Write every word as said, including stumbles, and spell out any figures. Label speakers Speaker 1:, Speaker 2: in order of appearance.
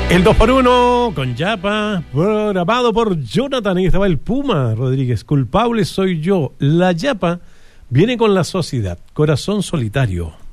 Speaker 1: El dos por uno con Yapa, programado por Jonathan. Ahí estaba el Puma Rodríguez. Culpable soy yo. La Yapa viene con La Sociedad, Corazón Solitario.